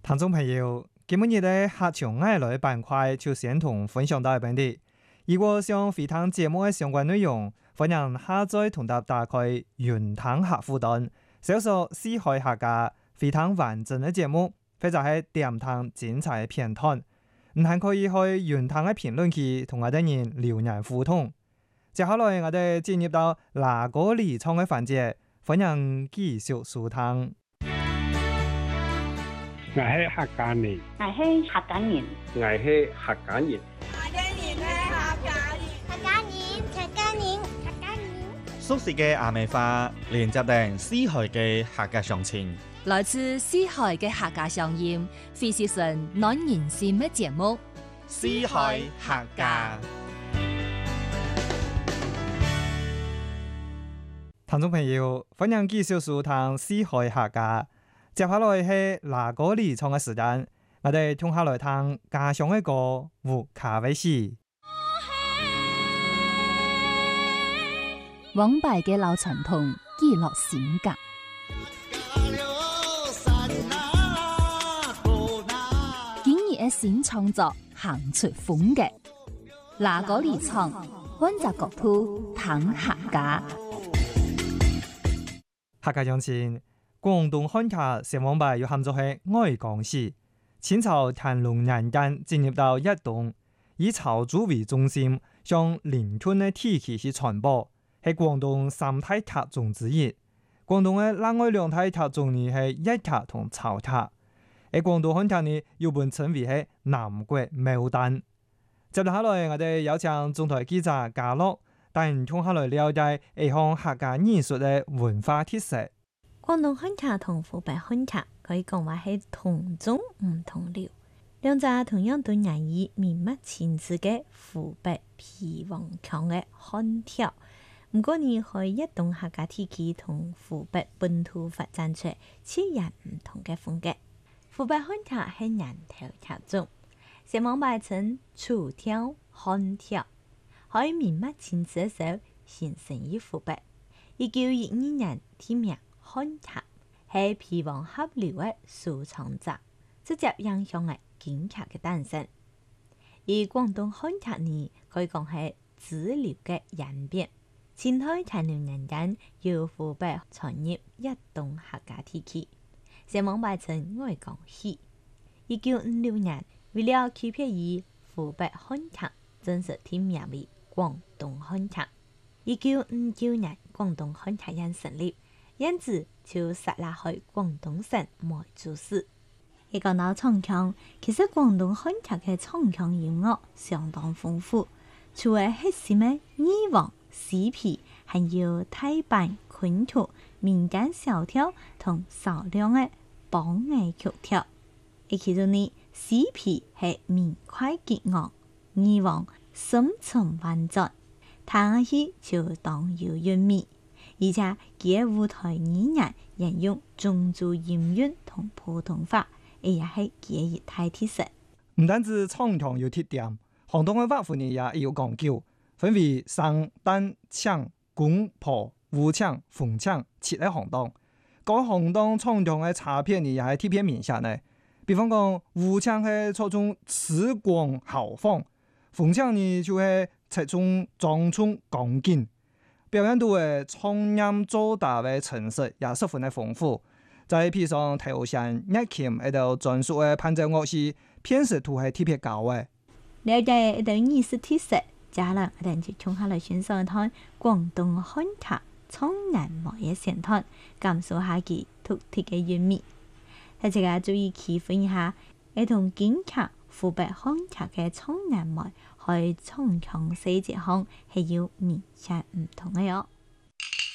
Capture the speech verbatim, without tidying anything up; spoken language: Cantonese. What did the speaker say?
聽眾朋友，今日嘅客場愛來板塊就先同分享到呢邊啲。如果想回聽節目嘅相關內容，歡迎下載同搭打開雲聽客戶端，搜索四海客家，回聽完整嘅節目，或者係點聽精彩嘅片段。唔係可以去雲聽嘅評論區同我哋人留言互動。接下來我哋進入到哪個離創嘅環節，歡迎繼續收聽。 我係客家人， 我係客家人， 我係客家人， 客家人係客家人， 客家人，客家人，客家人。 熟悉嘅阿美花，連接定四海嘅客家鄉親， 來自四海嘅客家鄉音，非是純暖人心嘅節目。 四海客家。 聽眾朋友，歡迎繼續收聽四海客家。接下來係哪個離創嘅時間，我哋聽下來聽家鄉嘅歌《烏卡威斯》。 往敗嘅老傳統記錄性格，今日嘅新創作行出風格，哪個離創？溫習國土談客家， 客家鄉親。廣東漢客成王牌要喊作係愛港史，清朝乾隆年間進入到一棟，以潮州為中心，向鄰村嘅地區去傳播，係廣東三大客種之一。廣東嘅另外兩大客種呢係一客同潮客，喺廣東漢客呢又被稱為係南國牡丹。接落下來，我哋有請中台記者嘉樂帶人聽下來了解一項客家藝術嘅文化特色。 廣東漢客同湖北漢客可以講話係同宗唔同流，兩者同樣都難以面目親切嘅湖北皮黃腔嘅漢調。唔過你可以一棟客家地區同湖北本土發展出截然唔同嘅風格。湖北漢客係人頭客種，成網擺成楚調漢調，可以面目親切嘅時候形成於湖北。一九一二年天命漢客係皮黃合流嘅收藏者，直接影響了京客嘅誕生。而廣東漢客呢，可以講係支流嘅演變。清代乾隆年間，由湖北傳入一棟客家地區，成網擺成愛港戲。一九五六年，為了區別於湖北漢客，正式添名為廣東漢客。一九五九年，廣東漢客營成立。因此就設立喺廣東省梅州市。一講到唱腔，其實廣東漢客嘅唱腔音樂相當豐富，除咗核心嘅二黃、四皮，還有大板、昆曲、民間小調同少量嘅梆藝曲調。而其中呢，四皮係明快激昂，二黃深沉婉轉，聽起就當有韻味。而且佢嘅舞台語言沿用漳州音韻同普通話，而也係佢嘅一大特色。 唔單止唱腔有特點，行當嘅樂府呢也有講究，分為生、旦、搶、公、婆、烏搶、鳳搶七個行當。各行當唱腔嘅差別呢也係特別明顯嘅。比方講，烏搶係着重慈光豪放，鳳搶呢就係着重莊重剛勁。表現到嘅唱音做打嘅程式也十分嘅豐富，在譬如上頭上一琴喺度專屬嘅伴奏樂器，編識度係特別高嘅。 了解一段藝術特色，接下來我哋就從下來欣賞一段廣東漢客唱南模嘅線段，感受下佢獨特嘅韻味。大家注意區分一下，係同京客、湖北漢客嘅唱南模，喺唱腔細節上係有明顯唔同嘅喲。